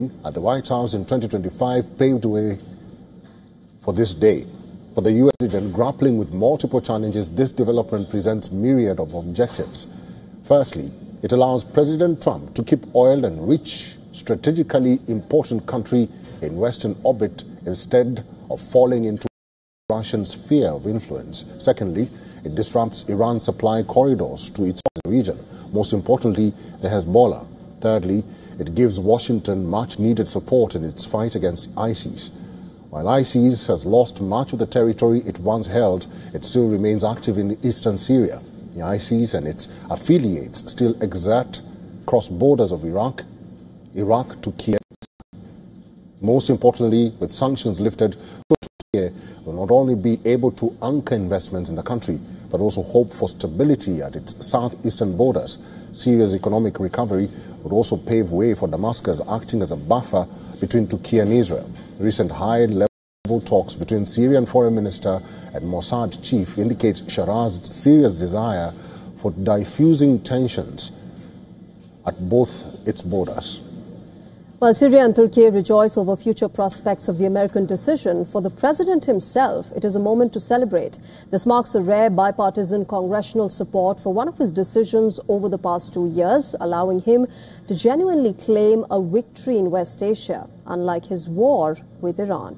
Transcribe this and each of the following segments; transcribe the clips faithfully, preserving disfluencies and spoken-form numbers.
at the White House in twenty twenty-five paved the way for this day. For the U S agent grappling with multiple challenges, this development presents myriad of objectives. Firstly, it allows President Trump to keep oil and rich, strategically important country in Western orbit instead of falling into Russian sphere of influence. Secondly, it disrupts Iran's supply corridors to its region. Most importantly, the Hezbollah. Thirdly, it gives Washington much-needed support in its fight against ISIS. While ISIS has lost much of the territory it once held, it still remains active in eastern Syria. The ISIS and its affiliates still exert cross borders of Iraq, Iraq to Kiev. Most importantly, with sanctions lifted, Turkey will not only be able to anchor investments in the country, but also hope for stability at its southeastern borders. Syria's economic recovery would also pave way for Damascus acting as a buffer between Turkey and Israel. Recent high-level talks between Syrian Foreign Minister and Mossad chief indicate Shahr's serious desire for diffusing tensions at both its borders. While Syria and Turkey rejoice over future prospects of the American decision, for the president himself, it is a moment to celebrate. This marks a rare bipartisan congressional support for one of his decisions over the past two years, allowing him to genuinely claim a victory in West Asia, unlike his war with Iran.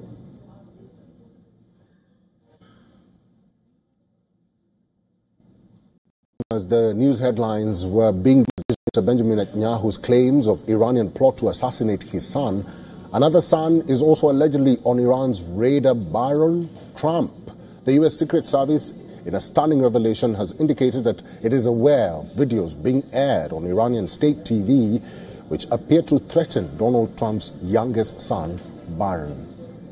As the news headlines were being Mister Benjamin Netanyahu's claims of Iranian plot to assassinate his son, another son is also allegedly on Iran's radar, Barron Trump. The U S Secret Service, in a stunning revelation, has indicated that it is aware of videos being aired on Iranian state T V which appear to threaten Donald Trump's youngest son, Barron.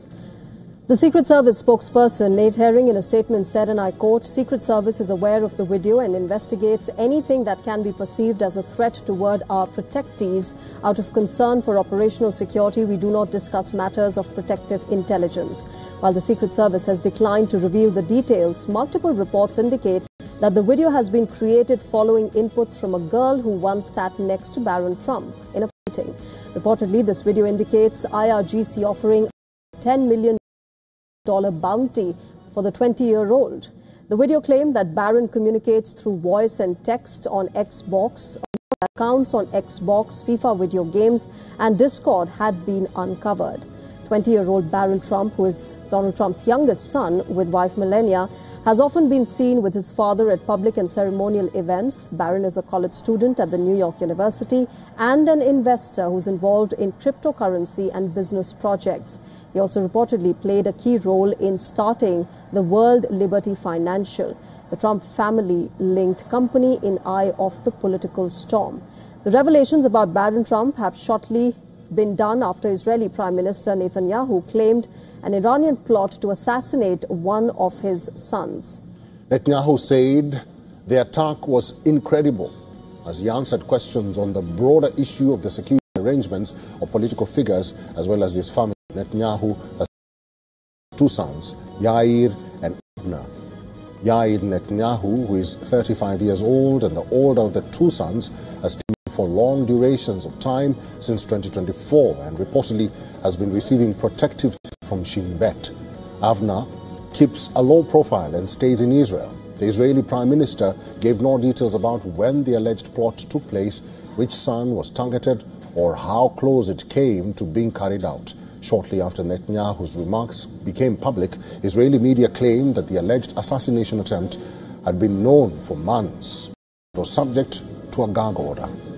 The Secret Service spokesperson Nate Herring in a statement said, and I quote, "Secret Service is aware of the video and investigates anything that can be perceived as a threat toward our protectees. Out of concern for operational security, we do not discuss matters of protective intelligence." While the Secret Service has declined to reveal the details, multiple reports indicate that the video has been created following inputs from a girl who once sat next to Barron Trump in a meeting. Reportedly, this video indicates I R G C offering ten million dollar bounty for the twenty-year-old. The video claimed that Barron communicates through voice and text on Xbox, accounts on Xbox, FIFA video games, and Discord had been uncovered. twenty-year-old Barron Trump, who is Donald Trump's youngest son with wife Melania, has often been seen with his father at public and ceremonial events. Barron is a college student at the New York University and an investor who's involved in cryptocurrency and business projects. He also reportedly played a key role in starting the World Liberty Financial, the Trump family-linked company in eye of the political storm. The revelations about Barron Trump have shortly been done after Israeli Prime Minister Netanyahu claimed an Iranian plot to assassinate one of his sons. Netanyahu said the attack was incredible as he answered questions on the broader issue of the security arrangements of political figures as well as his family. Netanyahu has two sons, Yair and Avner. Yair Netanyahu, who is thirty-five years old and the older of the two sons, has been for long durations of time since twenty twenty-four and reportedly has been receiving protective from Shin Bet. Avner keeps a low profile and stays in Israel. The Israeli Prime Minister gave no details about when the alleged plot took place, which son was targeted, or how close it came to being carried out. Shortly after Netanyahu's remarks became public, Israeli media claimed that the alleged assassination attempt had been known for months. It was subject to a gag order.